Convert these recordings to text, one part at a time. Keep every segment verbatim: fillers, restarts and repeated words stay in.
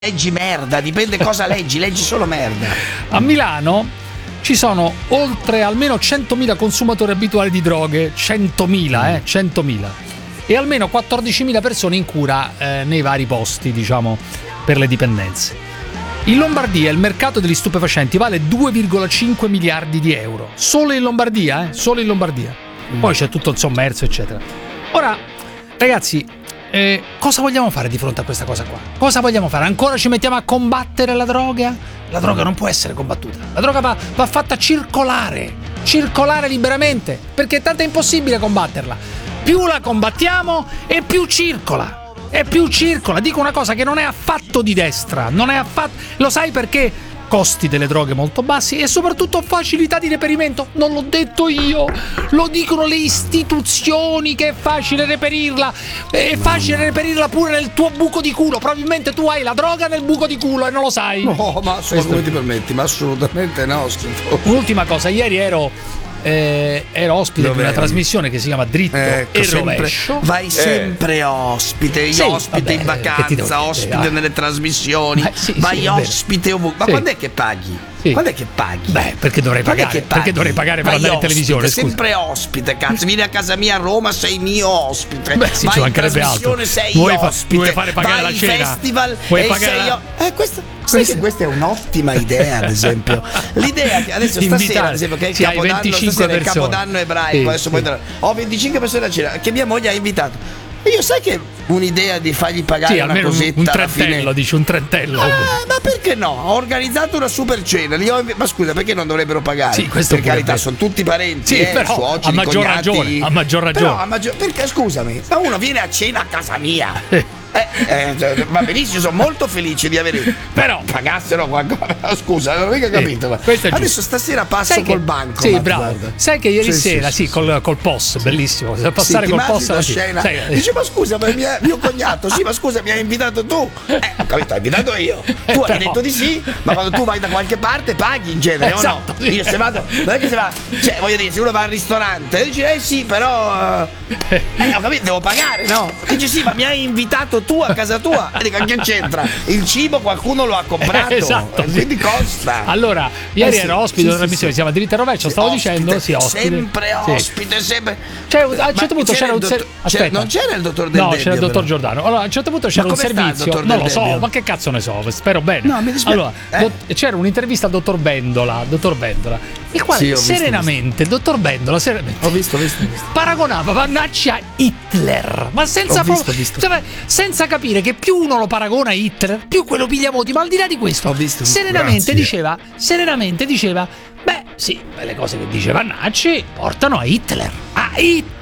leggi merda, dipende cosa leggi, leggi solo merda. A Milano ci sono oltre almeno centomila consumatori abituali di droghe, centomila, eh, centomila, e almeno quattordicimila persone in cura eh, nei vari posti, diciamo, per le dipendenze. In Lombardia il mercato degli stupefacenti vale due virgola cinque miliardi di euro, solo in Lombardia, eh, solo in Lombardia. Poi c'è tutto il sommerso, eccetera. Ora, ragazzi, Eh, cosa vogliamo fare di fronte a questa cosa qua? Cosa vogliamo fare? Ancora ci mettiamo a combattere la droga? La droga non può essere combattuta. La droga va, va fatta circolare, circolare liberamente, perché tanto è impossibile combatterla. Più la combattiamo e più circola. E più circola. Dico una cosa che non è affatto di destra, non è affatto. Lo sai perché? Costi delle droghe molto bassi e soprattutto facilità di reperimento. Non l'ho detto io, lo dicono le istituzioni che è facile reperirla. È facile reperirla pure nel tuo buco di culo. Probabilmente tu hai la droga nel buco di culo e non lo sai. No, ma come ti permetti? Ma assolutamente no, schifo. Un'ultima cosa, ieri ero Eh, ero ospite Dove di una eri? trasmissione che si chiama Dritto ecco, e sempre, Rovescio. Vai sempre eh. ospite, io sì, ospite vabbè, in vacanza, ospite dire, nelle trasmissioni, eh, sì, vai sì, ospite ovunque. Ma sì. quando è che paghi? Sì. Quando è che paghi? Beh, perché dovrei pagare? Perché dovrei pagare per vai andare ospite, in televisione? Scusa. Sempre ospite, cazzo. Vieni a casa mia a Roma, sei mio ospite. Beh, sì, vai ci in mancherebbe altro. Sei vuoi, ospite. Vuoi fare pagare vai la cena? Festival vuoi e pagare sei la... io. Eh, questa, sai che questa è un'ottima idea, ad esempio. L'idea che adesso stasera, Invitare, ad esempio, che è il sì, capodanno, stasera è il capodanno ebraico. Sì, adesso sì. Poi ho venticinque persone a cena che mia moglie ha invitato. Io sai che un'idea di fargli pagare sì, una cosetta un, un alla trentello, fine... dici un trentello. Ah, ma perché no? Ho organizzato una super cena. Li ho... Ma scusa, perché non dovrebbero pagare? Sì, questo per carità, sono tutti parenti, sì, eh, però, suoceri, a maggior cognati. ragione, a maggior ragione. Però, a maggior... perché scusami, ma uno viene a cena a casa mia. Eh, eh, va benissimo, sono molto felice di avere. Però pagassero qualcosa. Scusa, non ho mica capito. Eh, adesso stasera passo sai col che, banco. Sì, bravo. Guarda. Sai che ieri sì, sera, sì, sì, sì col, col P O S, sì. Bellissimo. Passare sì, col P O S alla scena. Sai, dice, ma scusa, ma mia, mio cognato, sì, ma scusa, mi hai invitato tu. Eh, ho capito, hai invitato io. Tu Però... hai detto di sì, ma quando tu vai da qualche parte paghi in genere, esatto, o no? Sì. Io se vado, non è che se va, cioè, voglio dire, se uno va al ristorante, dice, eh sì, però. Eh, ho capito, devo pagare, no? Dice sì, ma mi hai invitato tu a casa tua. E dico, che c'entra? Il cibo qualcuno lo ha comprato, esatto, quindi costa. Allora, ieri eh sì, ero ospite di una trasmissione che si chiama Dritto e Rovescio, stavo ospite, dicendo, sì, ospite. Sempre sì. ospite, sempre. Cioè, a un certo punto c'era, c'era un dottor, ser- non c'era il dottor Del No, Debbio, c'era il dottor però. Giordano. Allora, a un certo punto c'era un servizio. Non lo so, Debbio? Ma che cazzo ne so, spero bene. No, mi dispiace. Allora, eh. dott- c'era un'intervista al dottor Bendola, dottor Bendola, il quale sì, serenamente, il dottor Bendola, serenamente ho visto, ho visto, ho visto. paragonava Vannacci a Hitler, ma senza, visto, pro- visto. Cioè, senza capire che più uno lo paragona a Hitler, più quello piglia voti. Ma al di là di questo, ho visto, serenamente diceva, serenamente diceva, beh, sì, le cose che dice Vannacci portano a Hitler. A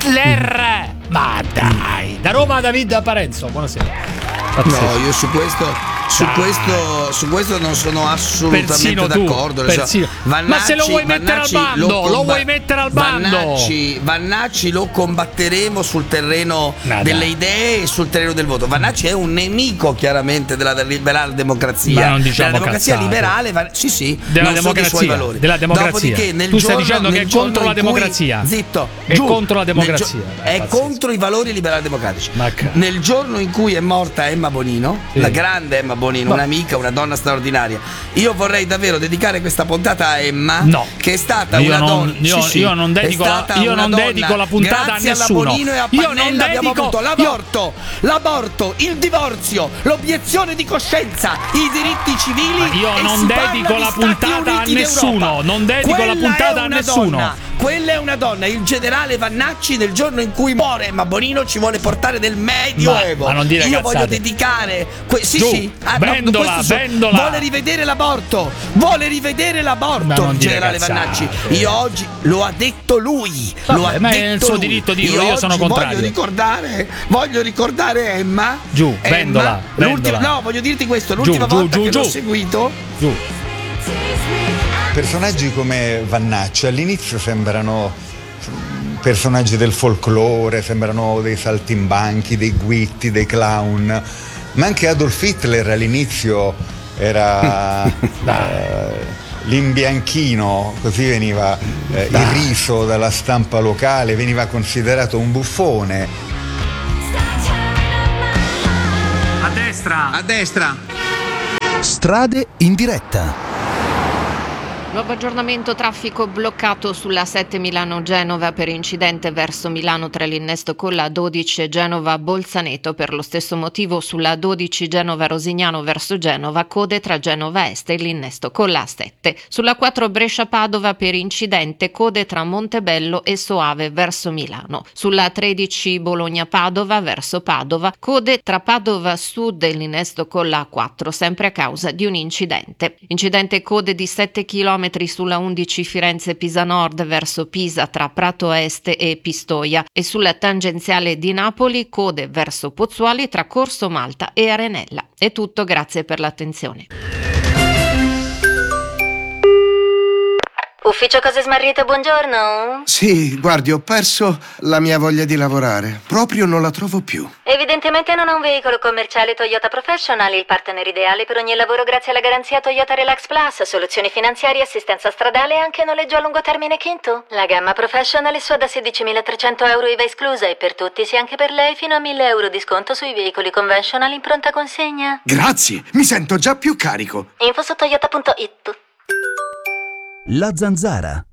Hitler! Mm. Ma dai, da Roma a David Parenzo, buonasera. Pazzesco. No, io su questo su questo su questo non sono assolutamente persino d'accordo. Tu, persino. Vannacci, ma se lo vuoi mettere Vannacci al bando, lo, comba- lo vuoi mettere al bando. Vannacci, Vannacci lo combatteremo sul terreno Nada. delle idee e sul terreno del voto. Vannacci è un nemico chiaramente della liberale democrazia. Ma non diciamo della democrazia cazzate. liberale, va- sì sì, della non democrazia, so dei suoi valori. Della democrazia. Dopodiché nel tu giorno, stai dicendo che è contro la democrazia. Cui, zitto, è giù, contro la democrazia. Gio- Beh, è pazzesco. contro i valori liberali democratici. Ma nel giorno in cui è morta Emma Bonino, sì. la grande Emma Bonino, no. un'amica, una donna straordinaria. Io vorrei davvero dedicare questa puntata a Emma, no. che è stata io una non, donna. Io, sì, sì, io non dedico, la, io non dedico la puntata a nessuno. Alla Bonino e a io Pannella non dedico abbiamo avuto l'aborto, io... l'aborto, il divorzio, l'obiezione di coscienza, i diritti civili. Ma io e non dedico la puntata a nessuno. Non dedico Quella la puntata a nessuno. Donna. Quella è una donna, il generale Vannacci nel giorno in cui muore Emma Bonino ci vuole portare del Medioevo. Ma, ma non dire Io cazzate. voglio dedicare que- sì Giù, sì, ah, Bendola, no, Bendola. Vuole rivedere l'aborto, vuole rivedere l'aborto il generale Vannacci. Io oggi lo ha detto lui, Vabbè, lo ha ma detto è il suo lui. diritto di dirlo, io, io sono contrario. Voglio ricordare, voglio ricordare Emma. Giù, Emma, Bendola, l'ultima, no, voglio dirti questo, l'ultima giù, volta giù, che giù, l'ho giù. seguito. Giù. Personaggi come Vannacci all'inizio sembrano personaggi del folklore, sembrano dei saltimbanchi, dei guitti, dei clown, ma anche Adolf Hitler all'inizio era eh, l'imbianchino, così veniva eh, irriso dalla stampa locale, veniva considerato un buffone. A destra, a destra. Strade in diretta. Nuovo aggiornamento, traffico bloccato sulla sette Milano-Genova per incidente verso Milano tra l'innesto con la dodici e Genova-Bolzaneto. Per lo stesso motivo sulla dodici Genova-Rosignano verso Genova, code tra Genova Est e l'innesto con la sette. Sulla quattro Brescia-Padova per incidente, code tra Montebello e Soave verso Milano. Sulla tredici Bologna-Padova verso Padova, code tra Padova Sud e l'innesto con la quattro, sempre a causa di un incidente. Incidente code di sette chilometri sulla undici Firenze-Pisa Nord verso Pisa tra Prato Est e Pistoia e sulla tangenziale di Napoli, code verso Pozzuoli tra Corso Malta e Arenella. È tutto, grazie per l'attenzione. Ufficio Cose Smarrite, buongiorno. Sì, guardi, ho perso la mia voglia di lavorare. Proprio non la trovo più. Evidentemente non ha un veicolo commerciale Toyota Professional, il partner ideale per ogni lavoro grazie alla garanzia Toyota Relax Plus, soluzioni finanziarie, assistenza stradale e anche noleggio a lungo termine Kinto. La gamma Professional è sua da sedicimilatrecento euro I V A esclusa e per tutti, sia anche per lei, fino a mille euro di sconto sui veicoli conventional in pronta consegna. Grazie, mi sento già più carico. Info su toyota punto it. La Zanzara.